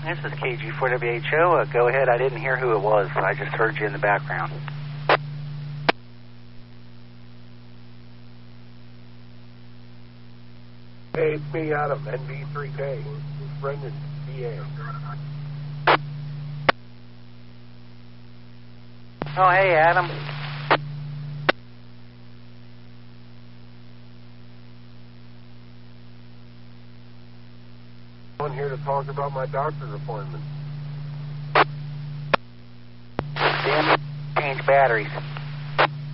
This is KG4WHO. Go ahead. I didn't hear who it was. I just heard you in the background. Hey, it's me, Adam, NV3K. Brendan, PA. Oh, hey, Adam. I'm here to talk about my doctor's appointment. Damn, change batteries.